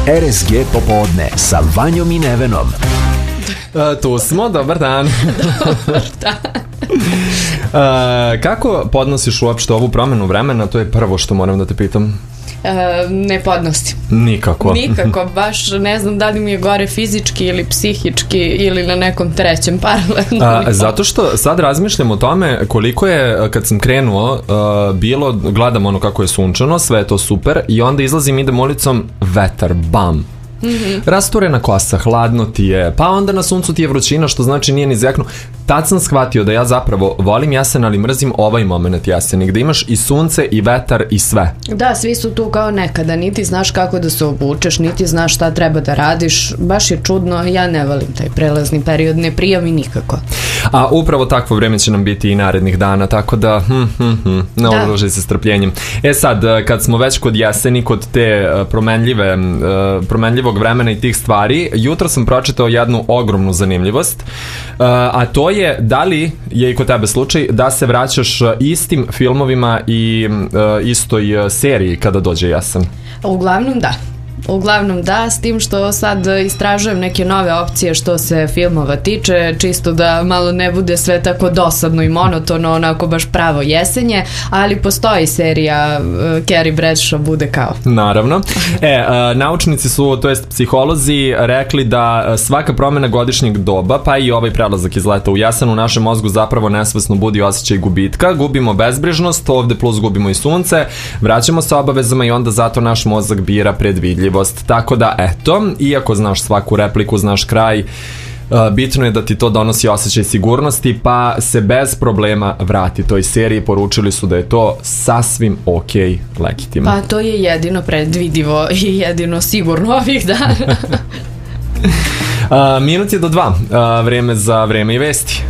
RSG popodne sa Vanjom i Nevenom. Tu smo, dobar dan. Dobar dan. Kako podnosiš uopšte ovu promenu vremena? To je prvo što moram da te pitam. Ne podnosim. Nikako. Nikako, baš ne znam da li mi je gore fizički ili psihički ili na nekom trećem paralelnom. Zato što sad razmišljam o tome koliko je, kad sam krenuo, bilo, gledam ono kako je sunčano, sve je to super i onda izlazim, idem ulicom, vetar, bam. Rasturena kosa, hladno ti je, pa onda na suncu ti je vrućina, što znači nije ni zjeknu. Tad sam shvatio da ja zapravo volim jesen, ali mrzim ovaj moment jesen, gde imaš i sunce i vetar i sve. Da, svi su tu kao nekada, niti znaš kako da se obučeš, niti znaš šta treba da radiš, baš je čudno, ja ne volim taj prelazni period, ne prija mi nikako. A upravo takvo vreme će nam biti i narednih dana, tako da naoružaj se strpljenjem. Sad, kad smo već kod jeseni, kod te promenljivog vremena i tih stvari, jutro sam pročitao jednu ogromnu zanimljivost, a to je da li je i kod tebe slučaj da se vraćaš istim filmovima i istoj seriji kada dođe jesen? Uglavnom da, s tim što sad istražujem neke nove opcije što se filmova tiče, čisto da malo ne bude sve tako dosadno i monotono, onako baš pravo jesenje, ali postoji serija Carrie Bradshaw bude kao. Naravno. Naučnici su, to jest psiholozi, rekli da svaka promjena godišnjeg doba, pa i ovaj prelazak iz leta u jesen u našem mozgu zapravo nesvesno budi osjećaj gubitka, gubimo bezbrižnost, ovde plus gubimo i sunce, vraćamo se obavezama i onda zato naš mozak bira predvidljivo. Tako da, eto, iako znaš svaku repliku, znaš kraj, bitno je da ti to donosi osjećaj sigurnosti, pa se bez problema vrati toj seriji. Poručili su da je to sasvim okej, legitimno. Pa to je jedino predvidivo i jedino sigurno ovih dana. Minut je do 2, vreme za vreme i vesti.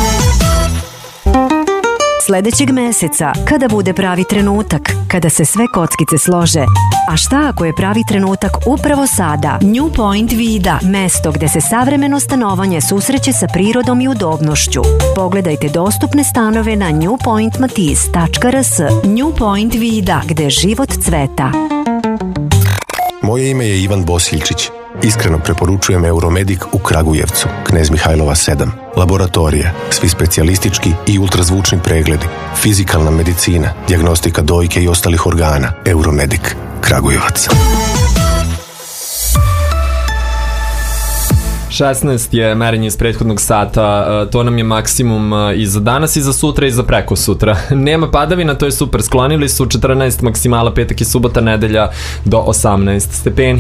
Sledećeg meseca, kada bude pravi trenutak, kada se sve kockice slože. A šta ako je pravi trenutak upravo sada? New Point Vida, mesto gde se savremeno stanovanje susreće sa prirodom i udobnošću. Pogledajte dostupne stanove na newpointmatiz.rs. New Point Vida, gde život cveta. Moje ime je Ivan Bosiljčić. Iskreno preporučujem Euromedik u Kragujevcu, Knez Mihajlova 7. Laboratorije, svi specijalistički i ultrazvučni pregledi, fizikalna medicina, dijagnostika dojke i ostalih organa. Euromedik, Kragujevac. 16 je merenje iz prethodnog sata, to nam je maksimum i za danas i za sutra i za preko sutra. Nema padavina, to je super, sklonili su 14 maksimala, petak i subota, nedelja do 18 stepeni.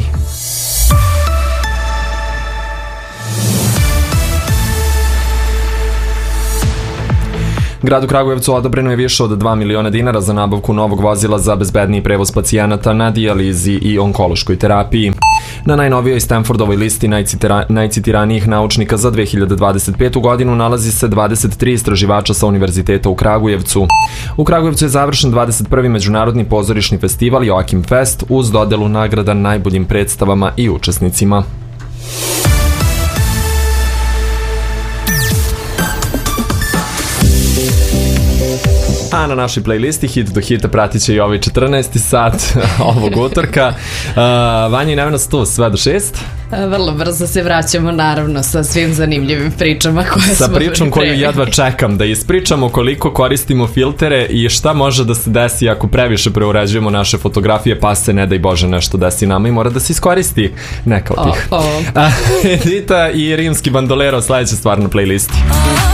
Gradu Kragujevcu odobreno je više od 2 miliona dinara za nabavku novog vozila za bezbedniji prevoz pacijenata na dijalizi i onkološkoj terapiji. Na najnovijoj Stanfordovoj listi najcitiranijih naučnika za 2025. godinu nalazi se 23 istraživača sa univerziteta u Kragujevcu. U Kragujevcu je završen 21. međunarodni pozorišni festival Joakim Fest uz dodelu nagrada najboljim predstavama i učesnicima. A na našoj playlisti Hit do hita pratit će i ovaj 14. sat ovog utorka. Vanja i Nevena su tu sve do 6. Vrlo brzo se vraćamo, naravno, sa svim zanimljivim pričama koje smo sa pričom koju jedva čekam da ispričamo, koliko koristimo filtere i šta može da se desi ako previše preuređujemo naše fotografije, pa se ne daj Bože nešto desi nama i mora da se iskoristi neka od tih. Edita i Rimski bandolero, sledeća stvar na playlisti.